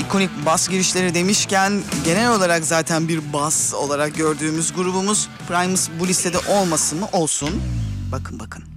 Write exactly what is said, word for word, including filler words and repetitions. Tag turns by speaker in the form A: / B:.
A: ikonik bas girişleri demişken genel olarak zaten bir bas olarak gördüğümüz grubumuz Primus bu listede olmasın mı? Olsun. Bakın bakın.